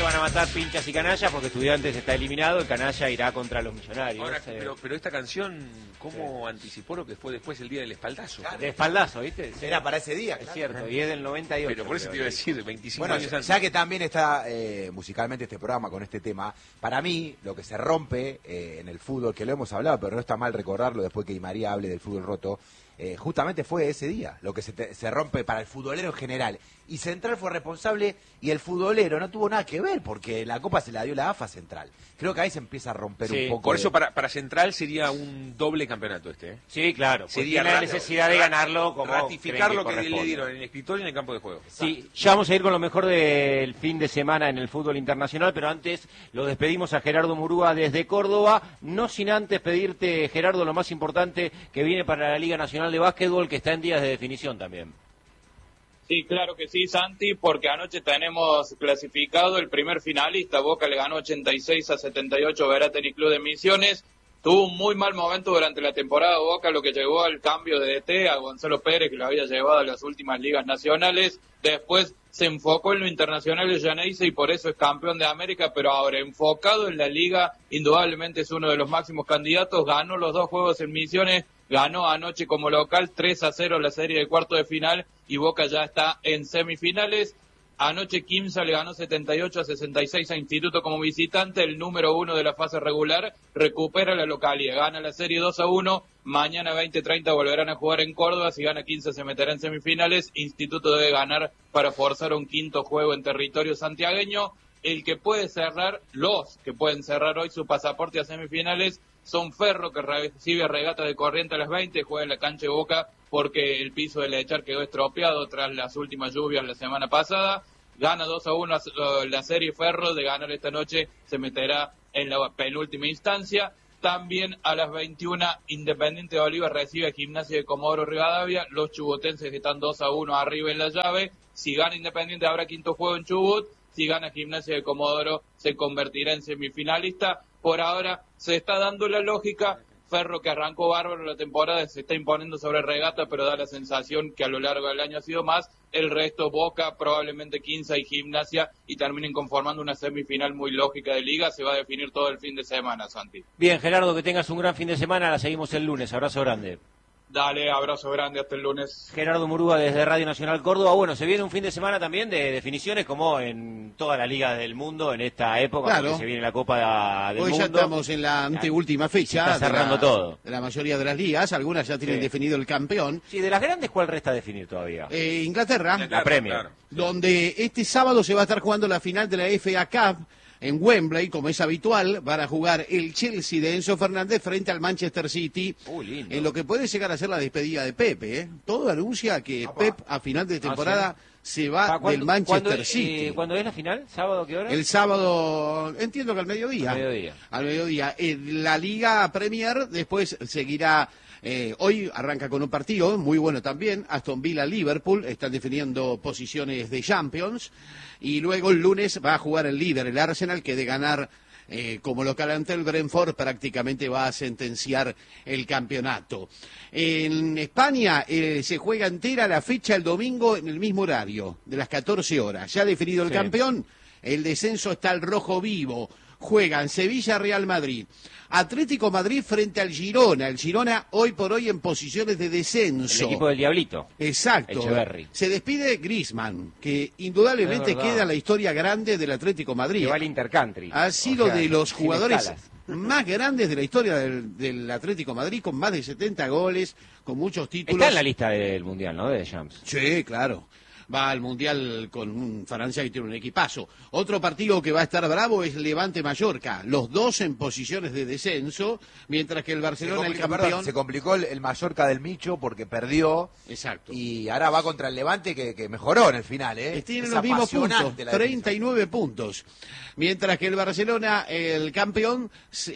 van a matar pinchas y canallas porque Estudiantes está eliminado, el canalla irá contra los Millonarios. Ahora, pero esta canción, ¿cómo anticipó lo que fue después el día del espaldazo? Claro. De espaldazo, ¿viste? Era para ese día. Es cierto, y es del 98. Pero por eso te iba a decir, 25 bueno, años antes. ya que también está musicalmente este programa con este tema, para mí lo que se rompe en el fútbol, que lo hemos hablado, pero no está mal recordarlo después que María hable del fútbol roto, justamente fue ese día, lo que se rompe para el futbolero en general. Y Central fue responsable y el futbolero no tuvo nada que ver porque la Copa se la dio la AFA Central. Creo que ahí se empieza a romper un poco. Por eso para Central sería un doble campeonato este. Sí, claro. Sería la necesidad de ganarlo como ratificar lo que le dieron en el escritorio y en el campo de juego. Sí, ya vamos a ir con lo mejor del fin de semana en el fútbol internacional, pero antes lo despedimos a Gerardo Murúa desde Córdoba, no sin antes pedirte, Gerardo, lo más importante que viene para la Liga Nacional de Básquetbol, que está en días de definición también. Sí, claro que sí, Santi, porque anoche tenemos clasificado el primer finalista. Boca le ganó 86-78 Verá Tenis Club de Misiones. Tuvo un muy mal momento durante la temporada Boca, lo que llevó al cambio de DT a Gonzalo Pérez, que lo había llevado a las últimas ligas nacionales. Después se enfocó en lo internacional de Llaneise y por eso es campeón de América, pero ahora enfocado en la liga, indudablemente es uno de los máximos candidatos. Ganó los 2 juegos en Misiones, ganó anoche como local 3-0 la serie de cuarto de final y Boca ya está en semifinales. Anoche Quimsa le ganó 78-66 a Instituto como visitante, el número 1 de la fase regular, recupera la localía, gana la serie 2-1, mañana 20:30 volverán a jugar en Córdoba, si gana 15 se meterá en semifinales, Instituto debe ganar para forzar un quinto juego en territorio santiagueño. El que puede cerrar, los que pueden cerrar hoy su pasaporte a semifinales son Ferro, que recibe Regata de Corrientes a las 20, juega en la cancha de Boca porque el piso de Lechar quedó estropeado tras las últimas lluvias la semana pasada. Gana 2-1 la serie Ferro, de ganar esta noche se meterá en la penúltima instancia. También a las 21 Independiente de Bolívar recibe a Gimnasia de Comodoro Rivadavia, los chubutenses están 2-1 arriba en la llave. Si gana Independiente habrá quinto juego en Chubut. Si gana Gimnasia de Comodoro se convertirá en semifinalista. Por ahora se está dando la lógica. Ferro, que arrancó bárbaro la temporada, se está imponiendo sobre Regata, pero da la sensación que a lo largo del año ha sido más. El resto, Boca, probablemente Quimsa y Gimnasia, y terminen conformando una semifinal muy lógica de liga. Se va a definir todo el fin de semana, Santi. Bien, Gerardo, que tengas un gran fin de semana. La seguimos el lunes. Abrazo grande. Dale, abrazo grande, hasta el lunes. Gerardo Murúa desde Radio Nacional Córdoba. Bueno, se viene un fin de semana también de definiciones como en todas las ligas del mundo en esta época, claro, porque se viene la Copa del Hoy Mundo. ya estamos en la anteúltima fecha. Está cerrando todo. De la mayoría de las ligas, algunas ya tienen definido el campeón. Sí, de las grandes, ¿cuál resta a definir todavía? Inglaterra, la Premier. Claro. Donde este sábado se va a estar jugando la final de la FA Cup. En Wembley, como es habitual, van a jugar el Chelsea de Enzo Fernández frente al Manchester City, lindo. en lo que puede llegar a ser la despedida de Pep. Todo anuncia que Pep a final de temporada se va del Manchester City. ¿Cuándo es la final? ¿Sábado qué hora? El sábado, entiendo que al mediodía. Al mediodía. La Liga Premier después seguirá. Hoy arranca con un partido muy bueno también, Aston Villa-Liverpool, están definiendo posiciones de Champions, y luego el lunes va a jugar el líder, el Arsenal, que de ganar como local ante el Brentford prácticamente va a sentenciar el campeonato. En España se juega entera la fecha el domingo en el mismo horario, de las 14 horas. Ya definido el campeón, el descenso está al rojo vivo. Juegan Sevilla-Real Madrid, Atlético Madrid frente al Girona. El Girona hoy por hoy en posiciones de descenso. El equipo del Diablito. Exacto. Echeverri. Se despide Griezmann, que indudablemente queda en la historia grande del Atlético Madrid. Que va al Intercountry. Ha sido de los jugadores más grandes de la historia del Atlético Madrid, con más de 70 goles, con muchos títulos. Está en la lista del Mundial, ¿no? De Champs. Sí, claro. Va al Mundial con un Francia que tiene un equipazo. Otro partido que va a estar bravo es Levante-Mallorca. Los dos en posiciones de descenso, mientras que el Barcelona, el campeón... Se complicó el Mallorca del Micho porque perdió. Exacto. Y ahora va contra el Levante que mejoró en el final, Tienen los mismos puntos, 39 puntos. Mientras que el Barcelona, el campeón,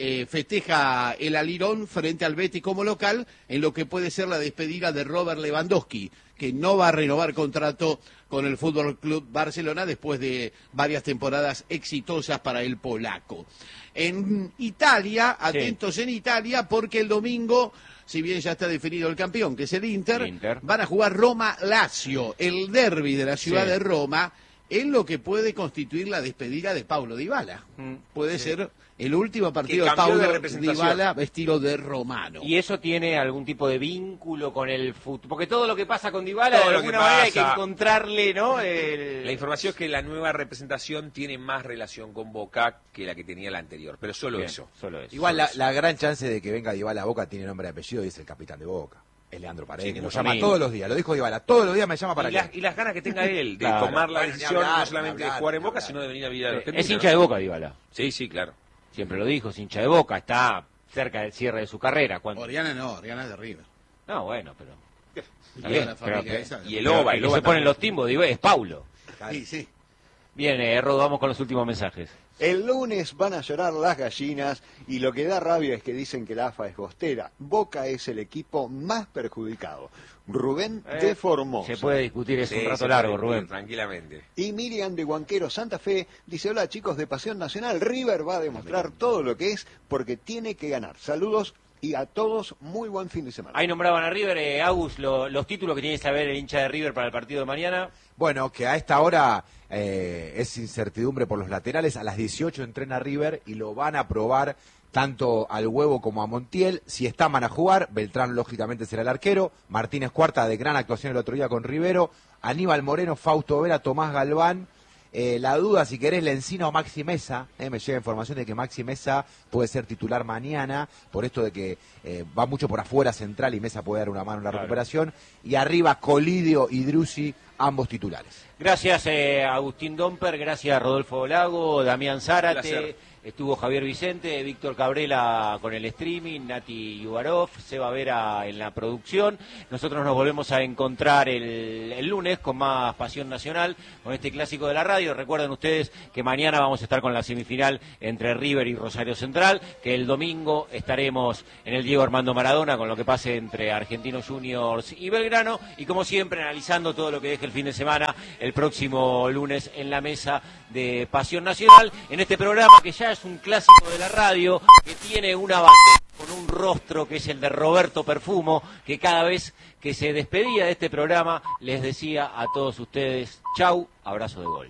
festeja el alirón frente al Betis como local, en lo que puede ser la despedida de Robert Lewandowski, que no va a renovar contrato con el Fútbol Club Barcelona después de varias temporadas exitosas para el polaco. En Italia, atentos en Italia, porque el domingo, si bien ya está definido el campeón, que es el Inter, van a jugar Roma-Lazio, el derbi de la ciudad de Roma, en lo que puede constituir la despedida de Paulo Dybala. Puede ser el último partido de Paulo Dybala vestido de romano. ¿Y eso tiene algún tipo de vínculo con el fútbol? Porque todo lo que pasa con Dybala, de alguna manera hay que encontrarle, ¿no? La información es que la nueva representación tiene más relación con Boca que la que tenía la anterior, pero solo eso. Igual la gran chance de que venga Dybala a Boca tiene nombre y apellido y es el capitán de Boca. Es Leandro Paredes, que lo llama todos los días, lo dijo Dybala, todos los días me llama para y las ganas que tenga él de tomar la decisión, no solamente de jugar en Boca, sino de venir a vivir a Argentina. Es hincha de Boca, Dybala. Sí, claro. Siempre lo dijo, es hincha de Boca, está cerca del cierre de su carrera. Oriana no, Oriana es de River. No, bueno, pero... Y el OVA, y se ponen los timbos, digo, es Paulo. Sí. Bien, Rodo, vamos con los últimos mensajes. El lunes van a llorar las gallinas y lo que da rabia es que dicen que la AFA es bostera. Boca es el equipo más perjudicado. Rubén de Formosa. Se puede discutir, es un rato largo, Rubén. Tranquilamente. Y Miriam de Huanquero Santa Fe dice, hola chicos de Pasión Nacional, River va a demostrar todo lo que es porque tiene que ganar. Saludos y a todos muy buen fin de semana. Ahí nombraban a River, Agus, los títulos que tiene que saber el hincha de River para el partido de mañana. Bueno, que a esta hora es incertidumbre por los laterales. A las 18 entrena River y lo van a probar tanto al Huevo como a Montiel. Si están van a jugar, Beltrán lógicamente será el arquero, Martínez Cuarta de gran actuación el otro día con Rivero, Aníbal Moreno, Fausto Vera, Tomás Galván. La duda, si querés, Lencina o Maxi Mesa. Me llega información de que Maxi Mesa puede ser titular mañana, por esto de que va mucho por afuera central y Mesa puede dar una mano en la recuperación. Y arriba Colidio y Drusi, ambos titulares. Gracias Agustín Domper, gracias Rodolfo Lago, Damián Zárate, estuvo Javier Vicente, Víctor Cabrela con el streaming, Nati Yubarov, Seba Vera en la producción. Nosotros nos volvemos a encontrar el lunes con más Pasión Nacional, con este clásico de la radio. Recuerden ustedes que mañana vamos a estar con la semifinal entre River y Rosario Central, que el domingo estaremos en el Diego Armando Maradona con lo que pase entre Argentinos Juniors y Belgrano, y como siempre analizando todo lo que deje el fin de semana el próximo lunes en la mesa de Pasión Nacional, en este programa que ya es un clásico de la radio, que tiene una bandera con un rostro que es el de Roberto Perfumo, que cada vez que se despedía de este programa les decía a todos ustedes, chau, abrazo de gol.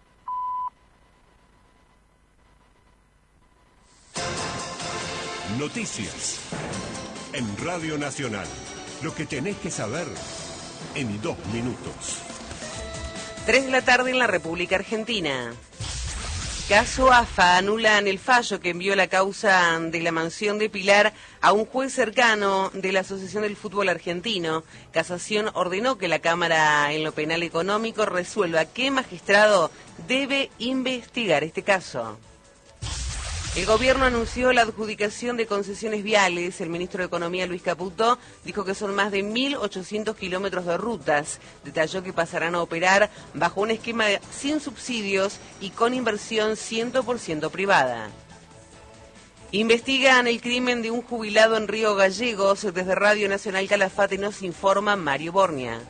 Noticias en Radio Nacional. Lo que tenés que saber en 2 minutos. 3 de la tarde en la República Argentina. Caso AFA, anulan el fallo que envió la causa de la mansión de Pilar a un juez cercano de la Asociación del Fútbol Argentino. Casación ordenó que la Cámara en lo penal económico resuelva qué magistrado debe investigar este caso. El gobierno anunció la adjudicación de concesiones viales. El ministro de Economía, Luis Caputo, dijo que son más de 1.800 kilómetros de rutas. Detalló que pasarán a operar bajo un esquema sin subsidios y con inversión 100% privada. Investigan el crimen de un jubilado en Río Gallegos. Desde Radio Nacional Calafate nos informa Mario Bornia.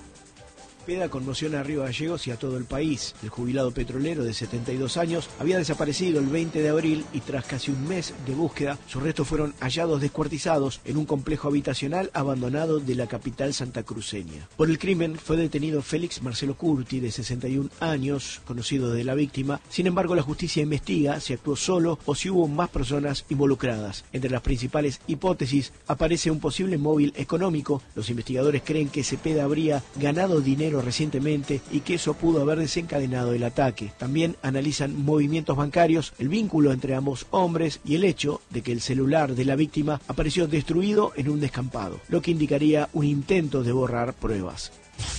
Da conmoción a Río Gallegos y a todo el país. El jubilado petrolero de 72 años había desaparecido el 20 de abril y tras casi un mes de búsqueda, sus restos fueron hallados descuartizados en un complejo habitacional abandonado de la capital santacruceña. Por el crimen fue detenido Félix Marcelo Curti, de 61 años, conocido de la víctima. Sin embargo, la justicia investiga si actuó solo o si hubo más personas involucradas. Entre las principales hipótesis aparece un posible móvil económico. Los investigadores creen que Cepeda habría ganado dinero recientemente y que eso pudo haber desencadenado el ataque. También analizan movimientos bancarios, el vínculo entre ambos hombres y el hecho de que el celular de la víctima apareció destruido en un descampado, lo que indicaría un intento de borrar pruebas.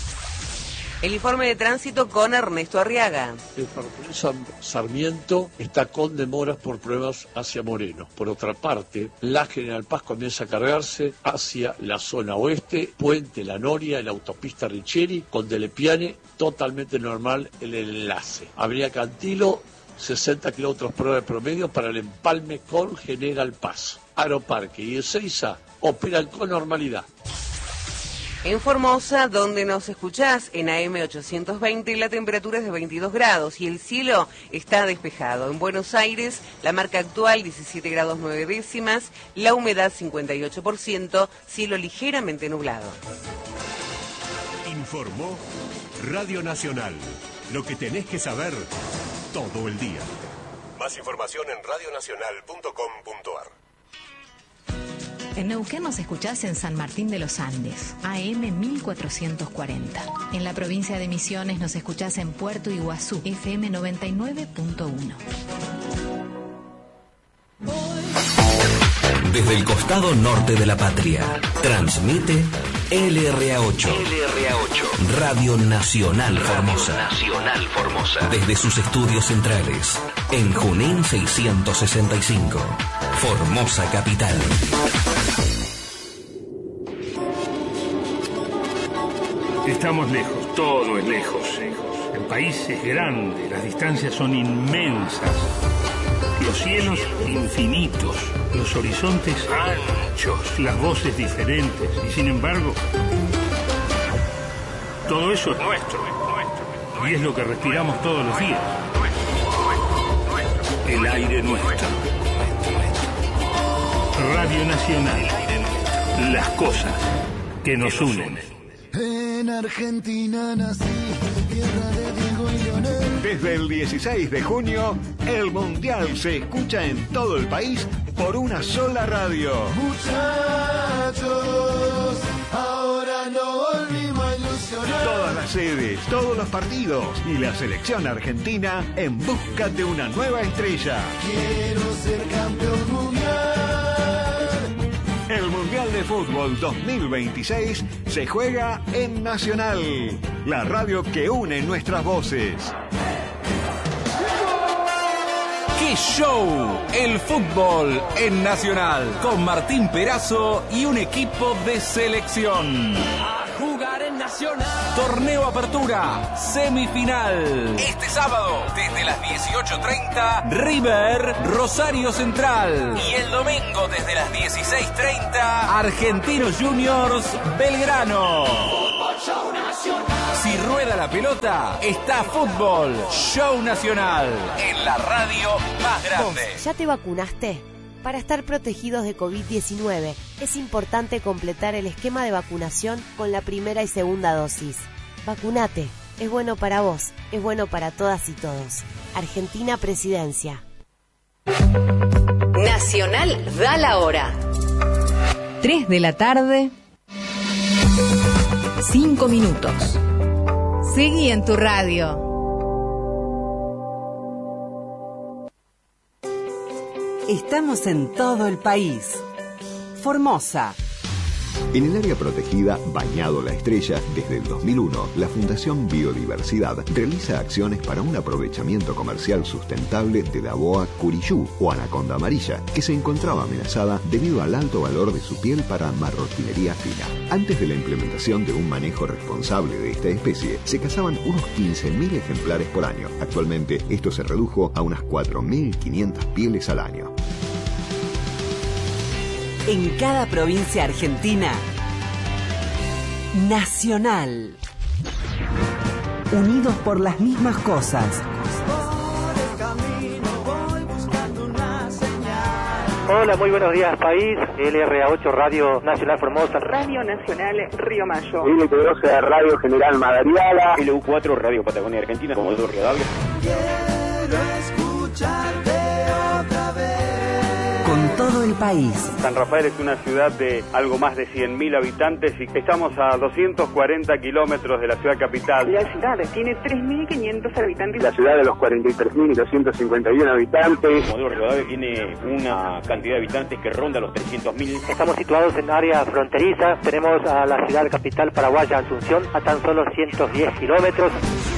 El informe de tránsito con Ernesto Arriaga. El ferrocarril Sarmiento está con demoras por pruebas hacia Moreno. Por otra parte, la General Paz comienza a cargarse hacia la zona oeste, Puente La Noria, la autopista Richeri, con Delepiane, totalmente normal el enlace. Avenida Cantilo, 60 kilómetros por hora de promedio para el empalme con General Paz. Aeroparque y Ezeiza operan con normalidad. En Formosa, donde nos escuchás, en AM 820, la temperatura es de 22 grados y el cielo está despejado. En Buenos Aires, la marca actual 17 grados 9 décimas, la humedad 58%, cielo ligeramente nublado. Informó Radio Nacional, Lo que tenés que saber todo el día. Más información en radionacional.com.ar. En Neuquén nos escuchás en San Martín de los Andes, AM 1440. En la provincia de Misiones nos escuchás en Puerto Iguazú, FM 99.1. Desde el costado norte de la patria, transmite LRA8. Radio Nacional Formosa. Desde sus estudios centrales, en Junín 665, Formosa Capital. Estamos lejos, todo es lejos. El país es grande, las distancias son inmensas. Los cielos infinitos, los horizontes anchos, las voces diferentes. Y sin embargo, todo eso es nuestro. Y es lo que respiramos todos los días. El aire nuestro. Radio Nacional. Las cosas que nos unen. En Argentina nací, tierra de Diego y Leonel. Desde el 16 de junio, el Mundial se escucha en todo el país por una sola radio. Muchachos, ahora no volvimos a ilusionar. Todas las sedes, todos los partidos y la selección argentina en busca de una nueva estrella. Quiero ser campeón mundial. El Mundial de Fútbol 2026 se juega en Nacional, la radio que une nuestras voces. ¡Qué show! El fútbol en Nacional, con Martín Perazo y un equipo de selección. A jugar en Nacional. Torneo Apertura, semifinal. Este sábado, desde las 18:30, River, Rosario Central. Y el domingo, desde las 16:30, Argentinos Juniors, Belgrano. Show Nacional. Si rueda la pelota, está fútbol. Show Nacional, en la radio más grande. ¿Vos ya te vacunaste? Para estar protegidos de COVID-19, es importante completar el esquema de vacunación con la primera y segunda dosis. Vacunate. Es bueno para vos, es bueno para todas y todos. Argentina Presidencia. Nacional da la hora. 3 de la tarde, 5 minutos. Seguí en tu radio. Estamos en todo el país. Formosa. En el área protegida Bañado La Estrella, desde el 2001, la Fundación Biodiversidad realiza acciones para un aprovechamiento comercial sustentable de la boa curiyú o anaconda amarilla, que se encontraba amenazada debido al alto valor de su piel para marroquinería fina. Antes de la implementación de un manejo responsable de esta especie, se cazaban unos 15.000 ejemplares por año. Actualmente, esto se redujo a unas 4.500 pieles al año. En cada provincia argentina, Nacional. Unidos por las mismas cosas. Hola, muy buenos días, país. LRA8 Radio Nacional Formosa. Radio Nacional Río Mayo. L12 Radio General Madariaga. LU4 Radio Patagonia Argentina. Comodoro Rivadavia. Quiero escucharte otra vez. Con todo el país. San Rafael es una ciudad de algo más de 100.000 habitantes y estamos a 240 kilómetros de la ciudad capital. La ciudad tiene 3.500 habitantes. La ciudad de los 43.251 habitantes. Comodoro Rivadavia tiene una cantidad de habitantes que ronda los 300.000. Estamos situados en área fronteriza. Tenemos a la ciudad capital paraguaya Asunción a tan solo 110 kilómetros.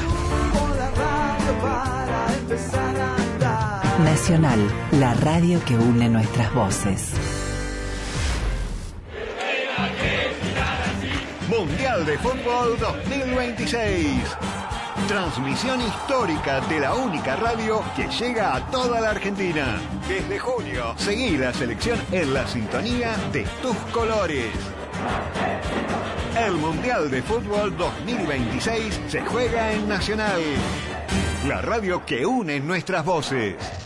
Nacional, la radio que une nuestras voces. Mundial de Fútbol 2026. Transmisión histórica de la única radio que llega a toda la Argentina. Desde junio, seguí la selección en la sintonía de tus colores. El Mundial de Fútbol 2026 se juega en Nacional, la radio que une nuestras voces.